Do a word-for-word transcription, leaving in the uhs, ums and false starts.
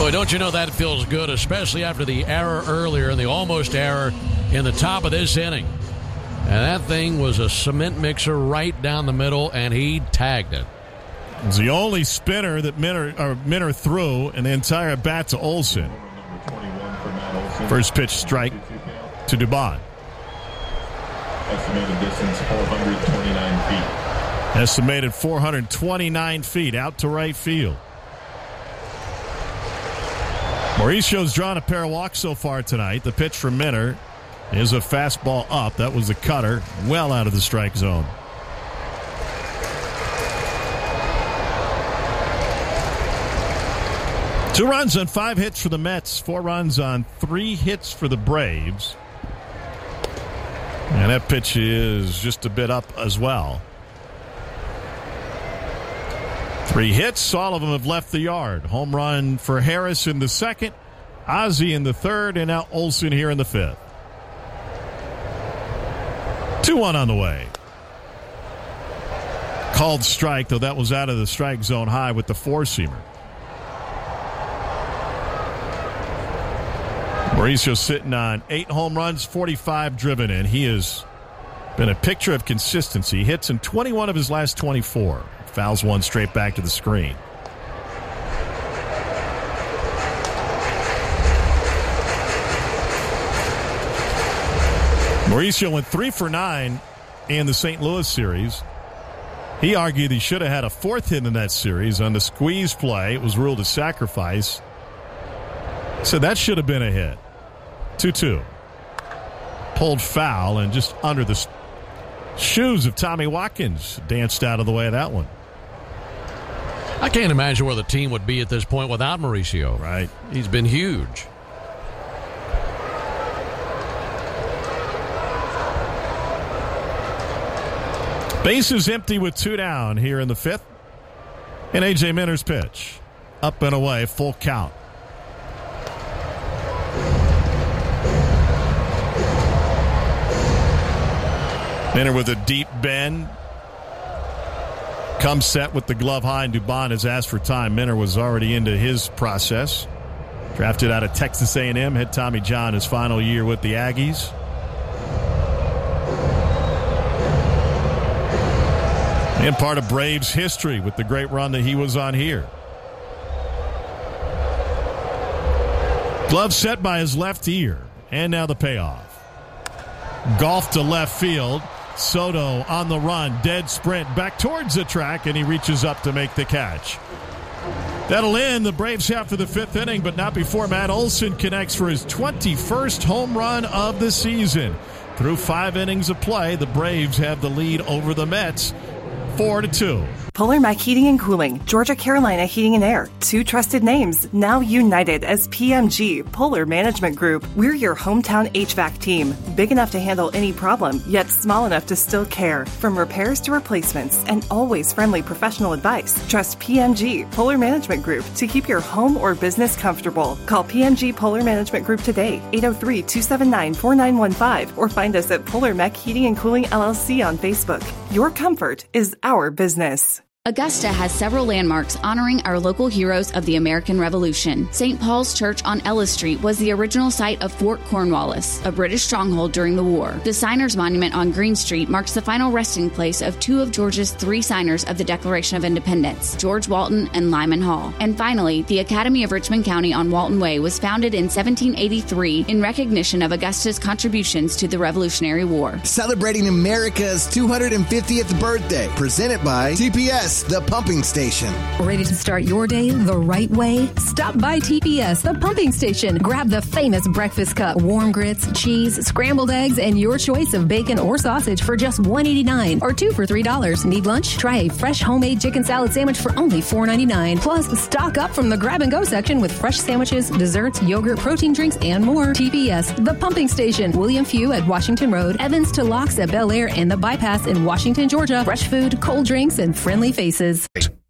Boy, don't you know that feels good, especially after the error earlier and the almost error in the top of this inning. And that thing was a cement mixer right down the middle, and he tagged it. It's the only spinner that Minner, or Minner threw in the entire bat to Olson. First pitch strike to Dubon. Estimated distance four hundred twenty-nine feet. Estimated four hundred twenty-nine feet out to right field. Mauricio's drawn a pair of walks so far tonight. The pitch from Minner is a fastball up. That was the cutter, well out of the strike zone. Two runs on five hits for the Mets. Four runs on three hits for the Braves. And that pitch is just a bit up as well. Three hits, all of them have left the yard. Home run for Harris in the second, Ozzie in the third, and now Olson here in the fifth. two one on the way. Called strike, though that was out of the strike zone high with the four-seamer. Mauricio sitting on eight home runs, forty-five driven in. He has been a picture of consistency. He hits in twenty-one of his last twenty-four. Fouls one straight back to the screen. Mauricio went three for nine in the Saint Louis series. He argued he should have had a fourth hit in that series on the squeeze play. It was ruled a sacrifice. So that should have been a hit. two two. Pulled foul and just under the shoes of Tommy Watkins. Danced out of the way of that one. I can't imagine where the team would be at this point without Mauricio. Right. He's been huge. Bases empty with two down here in the fifth. And A J Minner's pitch. Up and away, full count. Minner with a deep bend. Comes set with the glove high, and Dubon has asked for time. Minner was already into his process. Drafted out of Texas A and M, had Tommy John his final year with the Aggies. And part of Braves history with the great run that he was on here. Glove set by his left ear. And now the payoff. Golf to left field. Soto on the run, dead sprint back towards the track, and he reaches up to make the catch. That'll end the Braves half of the fifth inning, but not before Matt Olson connects for his twenty-first home run of the season. Through five innings of play, the Braves have the lead over the Mets, four to two. Polar Mac Heating and Cooling, Georgia Carolina Heating and Air, two trusted names, now united as P M G, Polar Management Group. We're your hometown H V A C team, big enough to handle any problem, yet small enough to still care. From repairs to replacements, and always friendly professional advice, trust P M G, Polar Management Group, to keep your home or business comfortable. Call P M G Polar Management Group today, eight oh three, two seven nine, four nine one five, or find us at Polar Mac Heating and Cooling L L C on Facebook. Your comfort is our business. Augusta has several landmarks honoring our local heroes of the American Revolution. Saint Paul's Church on Ellis Street was the original site of Fort Cornwallis, a British stronghold during the war. The Signers Monument on Green Street marks the final resting place of two of Georgia's three signers of the Declaration of Independence, George Walton and Lyman Hall. And finally, the Academy of Richmond County on Walton Way was founded in seventeen eighty-three in recognition of Augusta's contributions to the Revolutionary War. Celebrating America's two hundred fiftieth birthday, presented by T P S, the pumping station. Ready to start your day the right way? Stop by T P S, the pumping station. Grab the famous breakfast cup, warm grits, cheese, scrambled eggs, and your choice of bacon or sausage for just one eighty-nine or two for three dollars. Need lunch? Try a fresh homemade chicken salad sandwich for only four ninety-nine. Plus, stock up from the grab-and-go section with fresh sandwiches, desserts, yogurt, protein drinks, and more. T P S, the pumping station. William Few at Washington Road, Evans to Locks at Bel Air, and the Bypass in Washington, Georgia. Fresh food, cold drinks, and friendly faces.